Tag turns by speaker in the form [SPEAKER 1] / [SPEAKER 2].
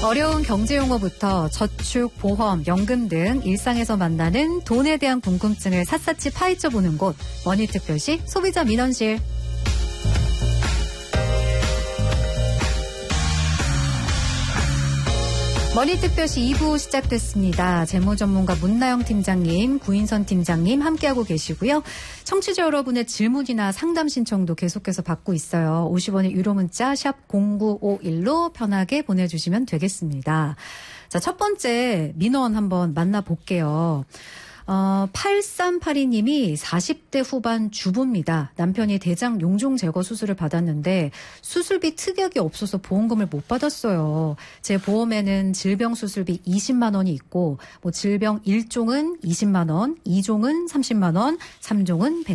[SPEAKER 1] 어려운 경제용어부터 저축, 보험, 연금 등 일상에서 만나는 돈에 대한 궁금증을 샅샅이 파헤쳐보는 곳, 머니특별시 소비자 민원실. 머니특별시 2부 시작됐습니다. 재무전문가 문나영 팀장님, 구인선 팀장님 함께하고 계시고요. 청취자 여러분의 질문이나 상담 신청도 계속해서 받고 있어요. 50원의 유료 문자 샵 0951로 편하게 보내주시면 되겠습니다. 자, 첫 번째 민원 한번 만나볼게요. 8382님이 40대 후반 주부입니다. 남편이 대장 용종 제거 수술을 받았는데 수술비 특약이 없어서 보험금을 못 받았어요. 제 보험에는 질병 수술비 20만 원이 있고 질병 1종은 20만 원, 2종은 30만 원, 3종은 100만 원.